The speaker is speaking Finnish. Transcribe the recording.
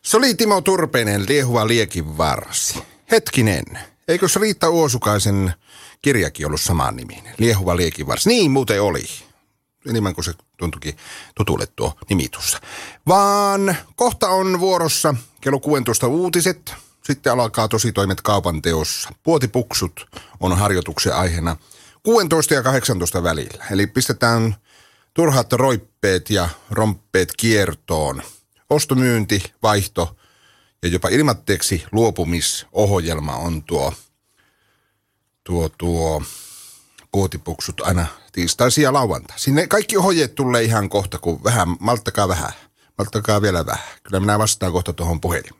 Se oli Timo Turpeinen, Liehuva Liekinvarsi. Hetkinen, eikös Riitta Uosukaisen kirjakin ollut saman niminen? Liehuva Liekinvarsi. Niin muuten oli. Enemmän kuin se tuntuikin tutulle tuo nimitus. Vaan kohta on vuorossa kello 16 uutiset. Sitten alkaa tositoimet kaupanteossa. Puotipuksut on harjoituksen aiheena 16 ja 18 välillä. Eli pistetään turhat roippeet ja romppeet kiertoon. Ostomyynti, vaihto ja jopa ilmatteeksi luopumisohjelma on tuo puotipuksut aina tiistaisin ja lauantai. Sinne kaikki ohjeet tulee ihan kohta, kun vähän, malttakaa vielä vähän. Kyllä minä vastaan kohta tuohon puhelimeen.